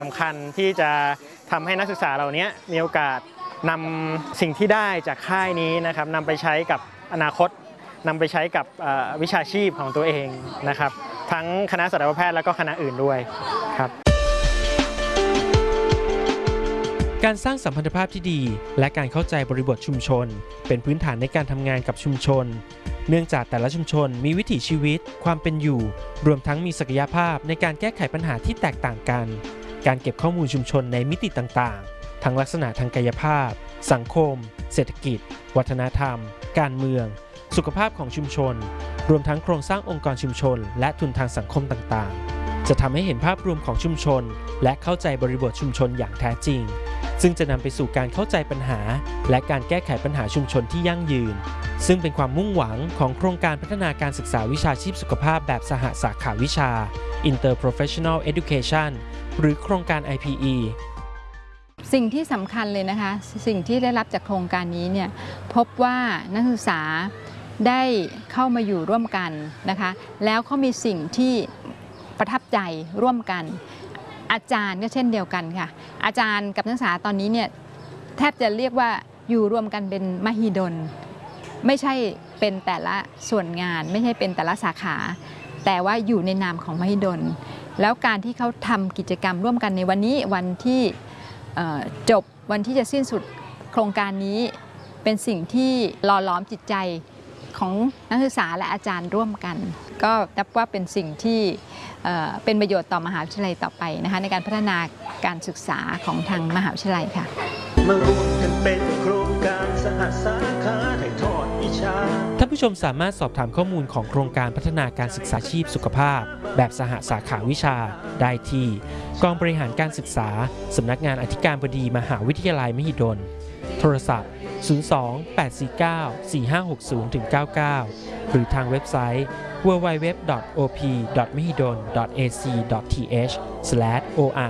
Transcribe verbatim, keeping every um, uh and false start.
สำคัญที่จะทำให้นักศึกษาเหล่านี้มีโอกาสนำสิ่งที่ได้จากค่ายนี้นะครับนำไปใช้กับอนาคตนำไปใช้กับวิชาชีพของตัวเองนะครับทั้งคณะสัตวแพทย์และก็คณะอื่นด้วยครับการสร้างสัมพันธภาพที่ดีและการเข้าใจบริบทชุมชนเป็นพื้นฐานในการทำงานกับชุมชนเนื่องจากแต่ละชุมชนมีวิถีชีวิตความเป็นอยู่รวมทั้งมีศักยภาพในการแก้ไขปัญหาที่แตกต่างกันการเก็บข้อมูลชุมชนในมิติต่างๆทั้งลักษณะทางกายภาพสังคมเศรษฐกิจวัฒนธรรมการเมืองสุขภาพของชุมชนรวมทั้งโครงสร้างองค์กรชุมชนและทุนทางสังคมต่างๆจะทำให้เห็นภาพรวมของชุมชนและเข้าใจบริบทชุมชนอย่างแท้จริงซึ่งจะนำไปสู่การเข้าใจปัญหาและการแก้ไขปัญหาชุมชนที่ยั่งยืนซึ่งเป็นความมุ่งหวังของโครงการพัฒนาการศึกษาวิชาชีพสุขภาพแบบสหสาขาวิชา Interprofessional Education หรือโครงการ ไอ พี อีสิ่งที่สำคัญเลยนะคะสิ่งที่ได้รับจากโครงการนี้เนี่ยพบว่านักศึกษาได้เข้ามาอยู่ร่วมกันนะคะแล้วเขามีสิ่งที่ประทับใจร่วมกันอาจารย์ก็เช่นเดียวกันค่ะอาจารย์กับนักศึกษาตอนนี้เนี่ยแทบจะเรียกว่าอยู่รวมกันเป็นมหิดลไม่ใช่เป็นแต่ละส่วนงานไม่ใช่เป็นแต่ละสาขาแต่ว่าอยู่ในนามของมหิดลแล้วการที่เขาทำกิจกรรมร่วมกันในวันนี้วันที่จบวันที่จะสิ้นสุดโครงการนี้เป็นสิ่งที่หล่อหลอมจิตใจของนักศึกษาและอาจารย์ร่วมกันก็นับว่าเป็นสิ่งที่เป็นประโยชน์ต่อมหาวิทยาลัยต่อไปนะคะในการพัฒนาการศึกษาของทางมหาวิทยาลัยค่ะมารวมกันเป็นโครงการสหสาขาถ่ายทอดวิชาท่านผู้ชมสามารถสอบถามข้อมูลของโครงการพัฒนาการศึกษาชีพสุขภาพแบบสหสาขาวิชาได้ที่กองบริหารการศึกษาสำนักงานอธิการบดีมหาวิทยาลัยมหิดลโทรศัพท์ศูนย์ สอง แปด สี่ เก้า สี่ ห้า หก ศูนย์ เก้า เก้า หรือทางเว็บไซต์ ดับเบิลยู ดับเบิลยู ดับเบิลยู ดอท โอ พี ดอท มหิดล ดอท เอ ซี ดอท ที เอช สแลช โอ อาร์